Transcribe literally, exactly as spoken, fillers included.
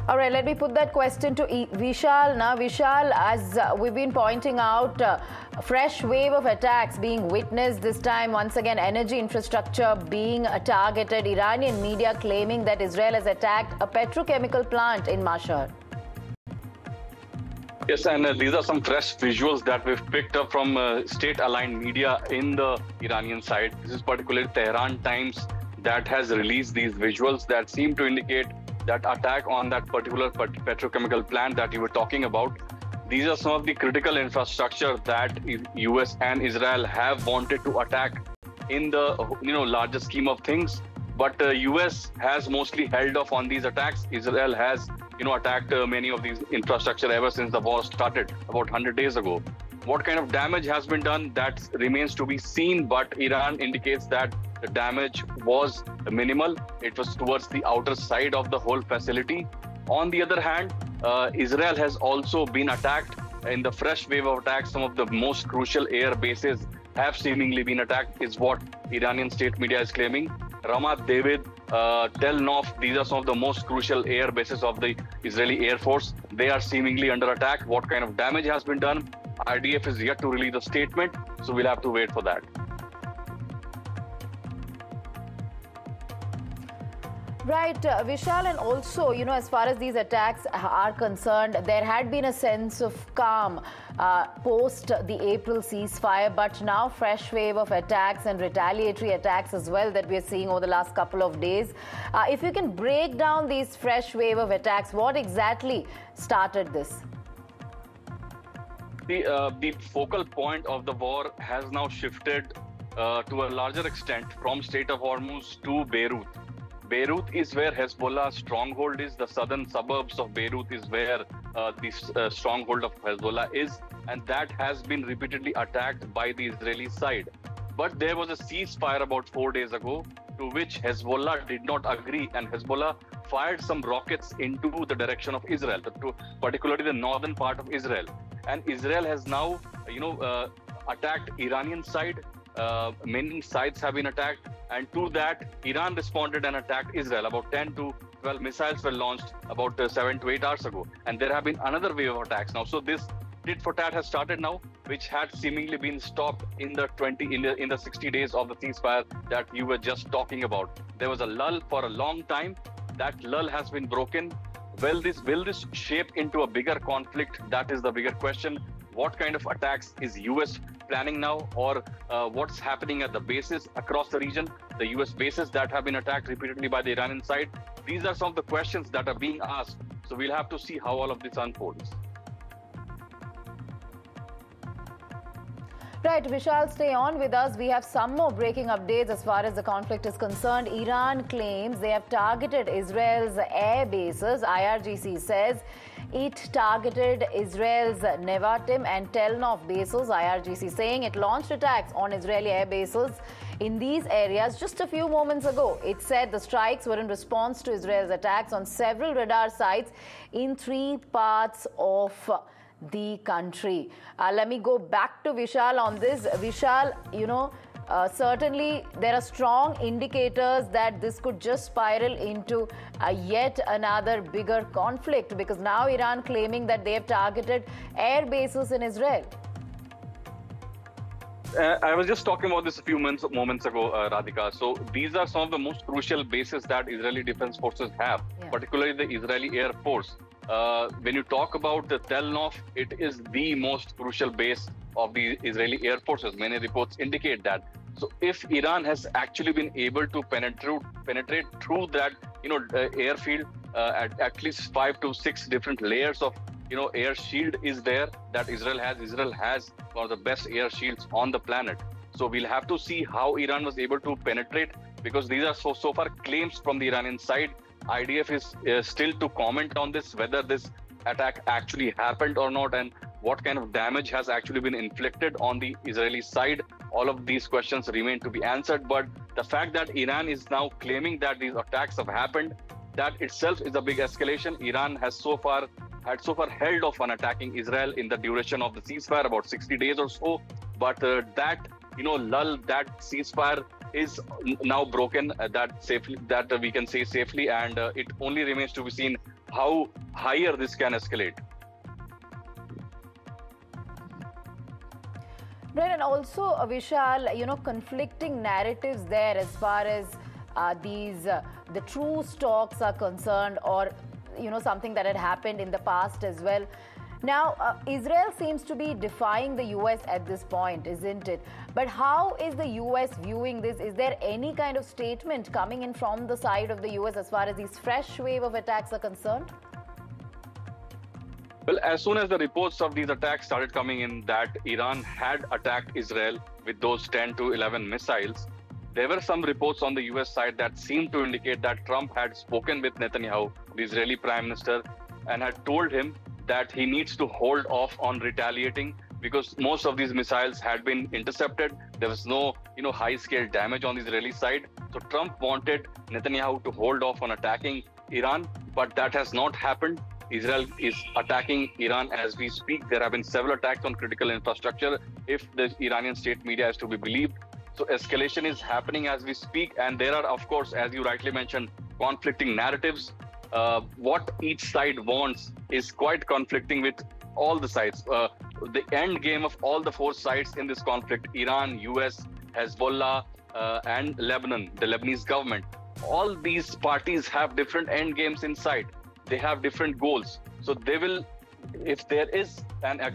All right, let me put that question to e Vishal. Now, Vishal, as uh, we've been pointing out, uh, a fresh wave of attacks being witnessed this time. Once again, energy infrastructure being uh, targeted. Iranian media claiming that Israel has attacked a petrochemical plant in Mashhad. Yes, and uh, these are some fresh visuals that we've picked up from uh, state-aligned media in the Iranian side. This is particularly Tehran Times that has released these visuals that seem to indicate that attack on that particular petrochemical plant that you were talking about. These are some of the critical infrastructure that U S and Israel have wanted to attack in the you know larger scheme of things. But uh, U S has mostly held off on these attacks. Israel has you know attacked uh, many of these infrastructure ever since the war started about one hundred days ago. What kind of damage has been done, that remains to be seen, but Iran indicates that the damage was minimal. It was towards the outer side of the whole facility. On the other hand, uh, Israel has also been attacked in the fresh wave of attacks. Some of the most crucial air bases have seemingly been attacked, is what Iranian state media is claiming. Ramat David, uh, Tel Nof, these are some of the most crucial air bases of the Israeli Air Force. They are seemingly under attack. What kind of damage has been done? I D F is yet to release a statement, so we'll have to wait for that. Right, uh, Vishal, and also, you know, as far as these attacks are concerned, there had been a sense of calm uh, post the April ceasefire, but now fresh wave of attacks and retaliatory attacks as well that we are seeing over the last couple of days. Uh, if you can break down these fresh wave of attacks, what exactly started this? The, uh, the focal point of the war has now shifted uh, to a larger extent from Strait of Hormuz to Beirut. Beirut is where Hezbollah's stronghold is. The southern suburbs of Beirut is where uh, the uh, stronghold of Hezbollah is. And that has been repeatedly attacked by the Israeli side. But there was a ceasefire about four days ago to which Hezbollah did not agree. And Hezbollah fired some rockets into the direction of Israel, particularly the northern part of Israel. And Israel has now, you know, uh, attacked Iranian side. Uh, many sides have been attacked. And to that, Iran responded and attacked Israel. About ten to twelve missiles were launched about uh, seven to eight hours ago. And there have been another wave of attacks now. So this tit for tat has started now, which had seemingly been stopped in the twenty in the, in the sixty days of the ceasefire that you were just talking about. There was a lull for a long time. That lull has been broken. Will this will this shape into a bigger conflict? That is the bigger question. What kind of attacks is U S planning now, or uh, what's happening at the bases across the region, the U S bases that have been attacked repeatedly by the Iranian side? These are some of the questions that are being asked. So we'll have to see how all of this unfolds. Right, Vishal, stay on with us. We have some more breaking updates as far as the conflict is concerned. Iran claims they have targeted Israel's air bases. I R G C says it targeted Israel's Nevatim and Tel Nof bases. I R G C saying it launched attacks on Israeli air bases in these areas just a few moments ago. It said the strikes were in response to Israel's attacks on several radar sites in three parts of the country. Uh, let me go back to Vishal on this. Vishal, you know, uh, certainly there are strong indicators that this could just spiral into uh, yet another bigger conflict, because now Iran claiming that they have targeted air bases in Israel. Uh, I was just talking about this a few months, moments ago, uh, Radhika. So these are some of the most crucial bases that Israeli Defense Forces have, yeah. particularly the Israeli Air Force. Uh, when you talk about the Tel Nof, it is the most crucial base of the Israeli Air Forces. Many reports indicate that. So if Iran has actually been able to penetrate penetrate through that, you know, uh, airfield, uh, at, at least five to six different layers of, you know, air shield is there that Israel has. Israel has one of the best air shields on the planet. So we'll have to see how Iran was able to penetrate, because these are so, so far claims from the Iranian side. I D F is uh, still to comment on this, whether this attack actually happened or not, and what kind of damage has actually been inflicted on the Israeli side. All of these questions remain to be answered. But the fact that Iran is now claiming that these attacks have happened, that itself is a big escalation. Iran has so far had so far held off on attacking Israel in the duration of the ceasefire, about sixty days or so. But uh, that, you know, lull, that ceasefire is now broken, uh, that safely, that uh, we can say safely, and uh, it only remains to be seen how higher this can escalate. Right, and also, uh, Vishal, you know, conflicting narratives there as far as uh, these, uh, the true stocks are concerned, or, you know, something that had happened in the past as well. Now, uh, Israel seems to be defying the U S at this point, isn't it? But how is the U S viewing this? Is there any kind of statement coming in from the side of the U S as far as these fresh wave of attacks are concerned? Well, as soon as the reports of these attacks started coming in that Iran had attacked Israel with those ten to eleven missiles, there were some reports on the U S side that seemed to indicate that Trump had spoken with Netanyahu, the Israeli prime minister, and had told him that he needs to hold off on retaliating because most of these missiles had been intercepted. There was no, you know, high-scale damage on the Israeli side. So Trump wanted Netanyahu to hold off on attacking Iran, but that has not happened. Israel is attacking Iran as we speak. There have been several attacks on critical infrastructure, if the Iranian state media is to be believed. So escalation is happening as we speak. And there are, of course, as you rightly mentioned, conflicting narratives. Uh, what each side wants is quite conflicting with all the sides. Uh, the end game of all the four sides in this conflict, Iran, U S, Hezbollah, uh, and Lebanon, the Lebanese government, all these parties have different end games in sight. They have different goals. So they will, if there is an